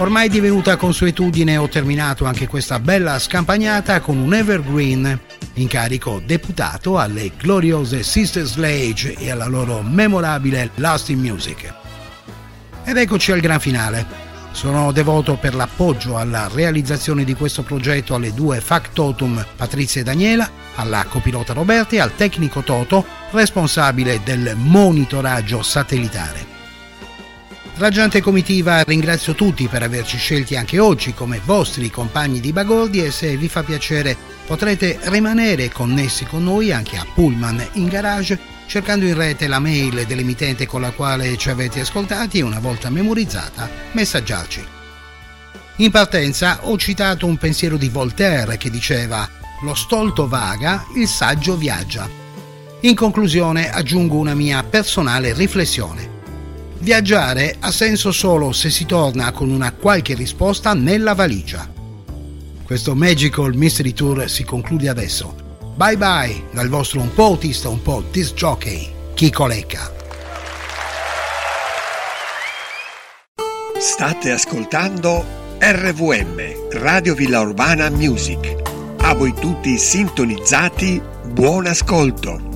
Ormai divenuta consuetudine, ho terminato anche questa bella scampagnata con un evergreen, incarico deputato alle gloriose Sister Sledge e alla loro memorabile Lasting Music. Ed eccoci al gran finale. Sono devoto per l'appoggio alla realizzazione di questo progetto alle due factotum Patrizia e Daniela, alla copilota Roberti e al tecnico Toto, responsabile del monitoraggio satellitare. Raggiante comitiva, ringrazio tutti per averci scelti anche oggi come vostri compagni di bagordi, e se vi fa piacere potrete rimanere connessi con noi anche a Pullman in garage, cercando in rete la mail dell'emittente con la quale ci avete ascoltati e una volta memorizzata messaggiarci. In partenza ho citato un pensiero di Voltaire che diceva: lo stolto vaga, il saggio viaggia. In conclusione aggiungo una mia personale riflessione. Viaggiare ha senso solo se si torna con una qualche risposta nella valigia. Questo Magical Mystery Tour si conclude adesso. Bye bye dal vostro un po' autista, un po' disc jockey, Chico Lecca. State ascoltando RVM, Radio Villa Urbana Music. A voi tutti sintonizzati, buon ascolto.